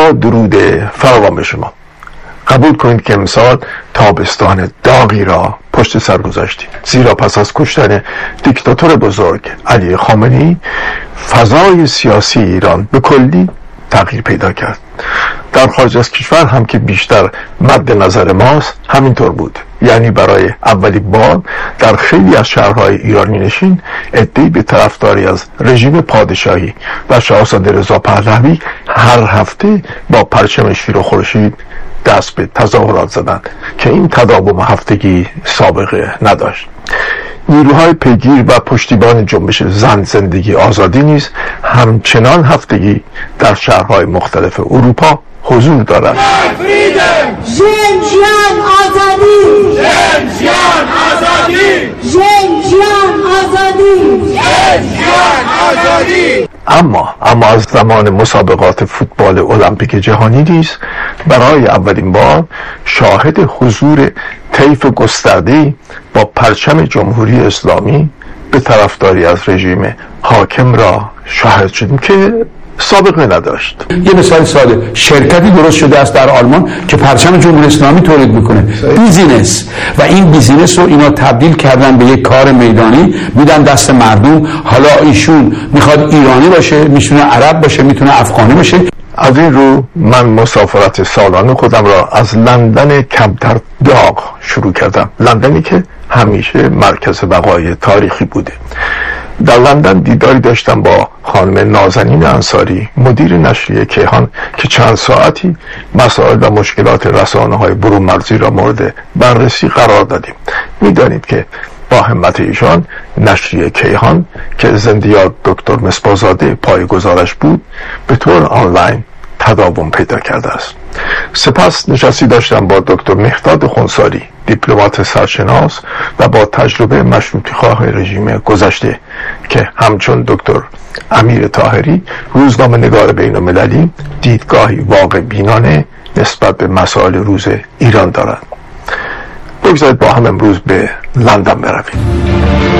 با درود فراوان به شما. قبول کنید که امسال تابستان داغی را پشت سر گذاشتیم، زیرا پس از کشتن دیکتاتور بزرگ علی خامنه‌ای فضای سیاسی ایران به کلی تغییر پیدا کرد. در خارج از کشور هم که بیشتر مد نظر ماست همینطور بود. یعنی برای اولین بار در خیلی از شهرهای ایرانی نشین عده‌ای به طرفداری از رژیم پادشاهی و شاهزاده رضا پهلوی هر هفته با پرچم شیر و خورشید دست به تظاهرات زدند که این تداوم هفتگی سابقه نداشت. نیروهای پیگیر و پشتیبان جنبش زن زندگی آزادی نیز همچنان هفتگی در شهرهای مختلف اروپا حضور دارند. اما از زمان مسابقات فوتبال المپیک جهانی نیز برای اولین بار شاهد حضور طیف گسترده‌ای با پرچم جمهوری اسلامی به طرفداری از رژیم حاکم را شاهد شدیم که سابقه نداشت. یه مثال ساده، شرکتی درست شده است در آلمان که پرچم جمهوری اسلامی تولید میکنه، بیزینس، و این بیزینس رو اینا تبدیل کردن به یک کار میدانی، میدن دست مردم. حالا ایشون میخواد ایرانی باشه، میتونه عرب باشه، میتونه افغانی باشه. از این رو من مسافرت سالانه خودم را از لندن کمتر داغ شروع کردم. لندنی که همیشه مرکز وقایع تاریخی بوده. در لندن دیداری داشتم با خانم نازنین انصاری، مدیر نشریه کیهان، که چند ساعتی مسائل و مشکلات رسانه‌های برون مرزی را مورد بررسی قرار دادیم. می‌دانید که با همت ایشان نشریه کیهان که زندیات دکتر مصباح‌زاده پایه‌گذارش بود به طور آنلاین تداوم پیدا کرده است. سپس نشستی داشتم با دکتر مهداد خونساری، دیپلمات سرشناس و با تجربه مشروطه‌خواه رژیم گذشته، که همچون دکتر امیر طاهری روزنامه‌نگار بین‌المللی دیدگاهی واقع بینانه نسبت به مسائل روز ایران دارد. بگذارید با هم امروز به لندن برویم.